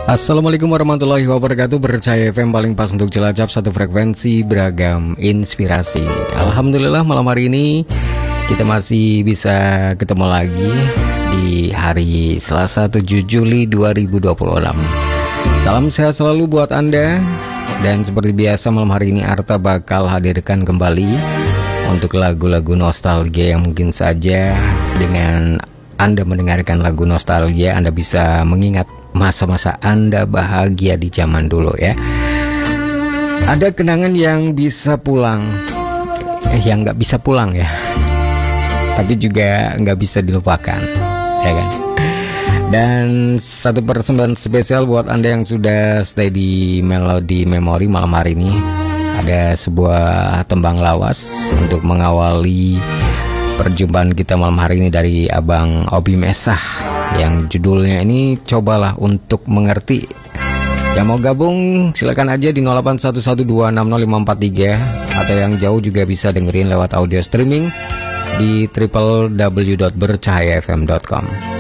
Assalamualaikum warahmatullahi wabarakatuh. Bercahaya FM paling pas untuk Cilacap, satu frekuensi beragam inspirasi. Alhamdulillah malam hari ini kita masih bisa ketemu lagi di hari Selasa 7 Juli 2026. Salam sehat selalu buat Anda. Dan seperti biasa malam hari ini Arta bakal hadirkan kembali untuk lagu-lagu nostalgia yang mungkin saja dengan Anda mendengarkan lagu nostalgia Anda bisa mengingat masa-masa Anda bahagia di zaman dulu ya. Ada kenangan yang bisa pulang, yang nggak bisa pulang ya, tapi juga nggak bisa dilupakan, ya kan? Dan satu persembahan spesial buat Anda yang sudah stay di Melody Memory malam hari ini. Ada sebuah tembang lawas untuk mengawali perjumpaan kita malam hari ini dari Abang Obi Mesah, yang judulnya ini Cobalah Untuk Mengerti. Yang mau gabung silakan aja di 0811260543, atau yang jauh juga bisa dengerin lewat audio streaming di www.bercahayafm.com.